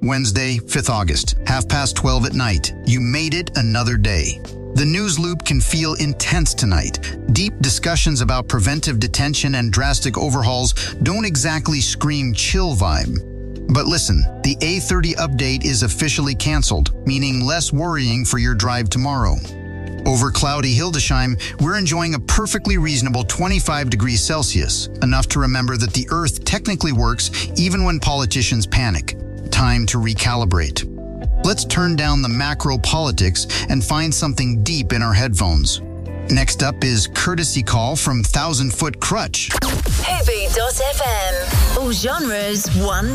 Wednesday, 5th August, 12:30 at night. You made it another day. The news loop can feel intense tonight. Deep discussions about preventive detention and drastic overhauls don't exactly scream chill vibe. But listen, the A30 update is officially canceled, meaning less worrying for your drive tomorrow. Over cloudy Hildesheim, we're enjoying a perfectly reasonable 25 degrees Celsius, enough to remember that the Earth technically works even when politicians panic. Time to recalibrate. Let's turn down the macro politics and find something deep in our headphones. Next up is Courtesy Call from 1000 Foot Crutch. Heavy.fm. All genres, one